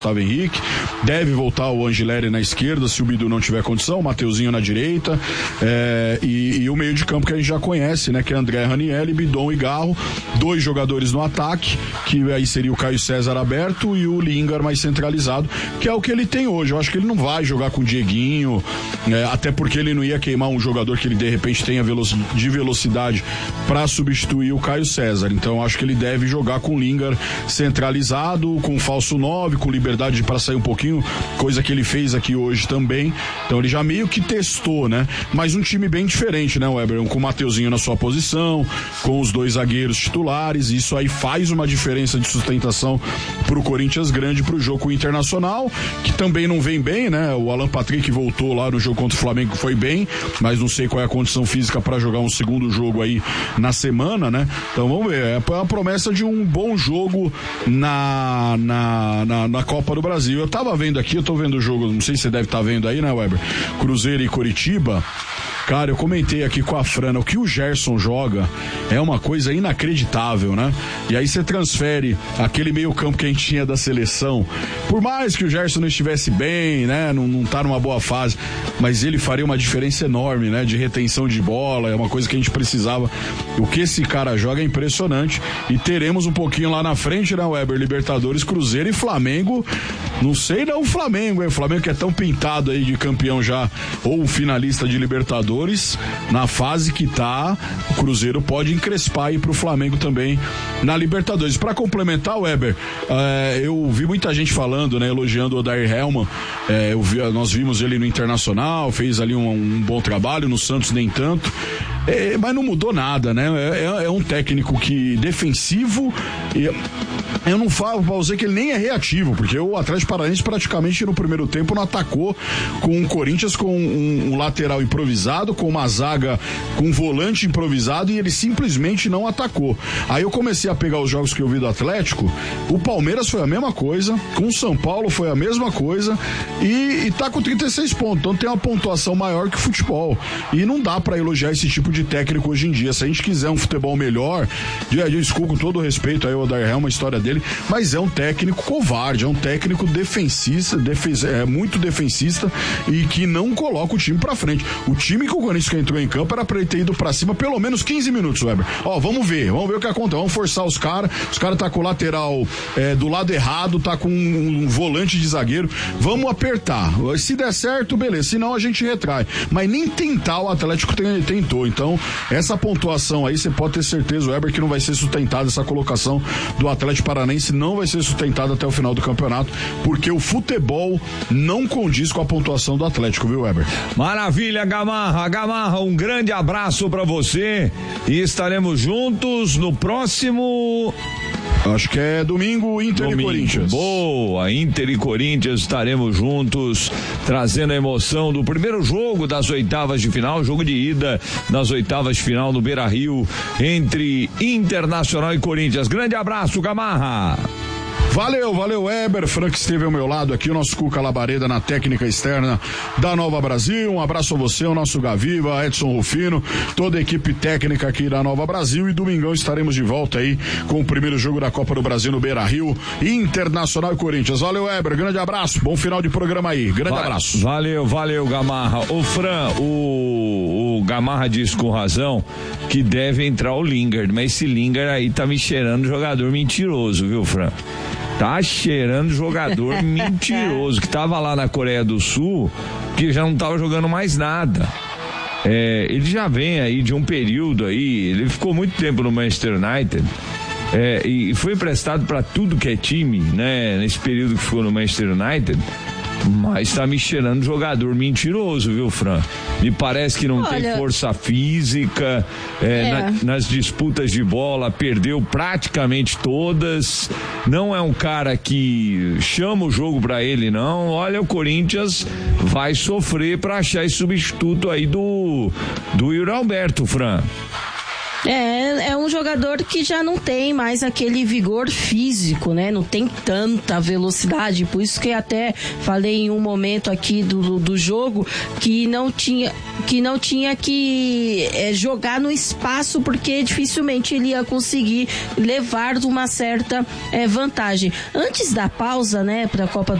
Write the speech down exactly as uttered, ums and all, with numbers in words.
Gustavo Henrique, deve voltar o Angileri na esquerda se o Bidu não tiver condição, o Mateuzinho na direita, é, e, e o meio de campo que a gente já conhece, né, que é André Ranieri, Bidon e Garro, dois jogadores no ataque, que aí seria o Caio César aberto e o Lingard mais centralizado, que é o que ele tem hoje. Eu acho que ele não vai jogar com o Dieguinho, é, até porque ele não ia queimar um jogador que ele de repente tenha veloc- de velocidade para substituir o Caio César. Então eu acho que ele deve jogar com o Lingard centralizado, com falso nove, com liberdade para sair um pouquinho, coisa que ele fez aqui hoje também. Então ele já meio que testou, né? Mas um time bem diferente, né, Weber? Com o Mateuzinho na sua posição, com os dois zagueiros titulares. Isso aí faz uma diferença de sustentação pro Corinthians grande pro jogo com o Internacional, que também não vem bem, né? O Alan Patrick voltou lá no jogo contra o Flamengo, foi bem, mas não sei qual é a condição física para jogar um segundo jogo aí na semana, né? Então vamos ver. É a promessa de um bom jogo na, na, na, na Copa do Brasil. Eu tava vendo aqui, eu tô vendo o jogo, não sei se você deve estar tá vendo aí, né, Weber? Cruzeiro e Coritiba. Cara, eu comentei aqui com a Frana, o que o Gerson joga é uma coisa inacreditável, né? E aí você transfere aquele meio campo que a gente tinha da seleção, por mais que o Gerson não estivesse bem, né? Não, não tá numa boa fase, mas ele faria uma diferença enorme, né? De retenção de bola, é uma coisa que a gente precisava. O que esse cara joga é impressionante e teremos um pouquinho lá na frente, né, Weber? Libertadores, Cruzeiro e Flamengo. Não sei não o Flamengo, hein? O Flamengo que é tão pintado aí de campeão já, ou finalista de Libertadores, na fase que tá, o Cruzeiro pode encrespar aí pro Flamengo também na Libertadores. Pra complementar, Weber, é, eu vi muita gente falando, né, elogiando o Odair Hellmann, é, eu vi, nós vimos ele no Internacional, fez ali um, um bom trabalho, no Santos nem tanto, é, mas não mudou nada, né, é, é um técnico que defensivo, e eu não falo pra você que ele nem é reativo, porque o Atlético Paranaense praticamente no primeiro tempo não atacou, com o Corinthians com um, um lateral improvisado, com uma zaga com um volante improvisado, e ele simplesmente não atacou. Aí eu comecei a pegar os jogos que eu vi do Atlético, o Palmeiras foi a mesma coisa, com o São Paulo foi a mesma coisa, e, e tá com trinta e seis pontos, então tem uma pontuação maior que o futebol, e não dá pra elogiar esse tipo de técnico hoje em dia. Se a gente quiser um futebol melhor, desculpa com todo o respeito aí o Odair Hellmann, a história dele, mas é um técnico covarde, é um técnico defensista, defes, é muito defensista, e que não coloca o time pra frente. O time que o Corinthians que entrou em campo era pra ele ter ido pra cima pelo menos quinze minutos, Weber. Ó, vamos ver, vamos ver o que acontece, vamos forçar os caras, os caras tá com o lateral é, do lado errado, tá com um, um volante de zagueiro, vamos apertar, se der certo, beleza, senão a gente retrai, mas nem tentar o Atlético tem, tentou, então essa pontuação aí, você pode ter certeza, Weber, que não vai ser sustentada, essa colocação do Atlético Paranaense não vai ser sustentada até o final do campeonato, porque o futebol não condiz com a pontuação do Atlético, viu, Weber? Maravilha, Gamarra, Gamarra, um grande abraço pra você e estaremos juntos no próximo... Acho que é domingo, Inter domingo. E Corinthians. Boa, Inter e Corinthians, estaremos juntos, trazendo a emoção do primeiro jogo das oitavas de final, jogo de ida das oitavas de final no Beira-Rio, entre Internacional e Corinthians. Grande abraço, Gamarra. Valeu, valeu, Weber, Frank esteve ao meu lado aqui, o nosso Cuca Labareda na técnica externa da Nova Brasil. Um abraço a você, o nosso Gaviva, Edson Rufino, toda a equipe técnica aqui da Nova Brasil, e domingão estaremos de volta aí com o primeiro jogo da Copa do Brasil no Beira-Rio, Internacional e Corinthians. Valeu, Weber, grande abraço, bom final de programa aí, grande Va- abraço. Valeu, valeu, Gamarra. Ô Fran, o, o Gamarra disse com razão que deve entrar o Lingard, mas esse Lingard aí tá me cheirando jogador mentiroso, viu, Fran? Tá cheirando jogador mentiroso, que tava lá na Coreia do Sul, que já não tava jogando mais nada. É, ele já vem aí de um período aí, ele ficou muito tempo no Manchester United, é, e foi emprestado para tudo que é time, né, nesse período que ficou no Manchester United. Mas tá me cheirando jogador mentiroso, viu, Fran? Me parece que não Olha, tem força física, é, é. Na, nas disputas de bola, perdeu praticamente todas. Não é um cara que chama o jogo pra ele, não. Olha, o Corinthians vai sofrer pra achar esse substituto aí do, do Yuri Alberto, Fran. É, é um jogador que já não tem mais aquele vigor físico, né? Não tem tanta velocidade, por isso que até falei em um momento aqui do, do jogo que não tinha que não tinha que é, jogar no espaço, porque dificilmente ele ia conseguir levar uma certa é, vantagem. Antes da pausa, né, para a Copa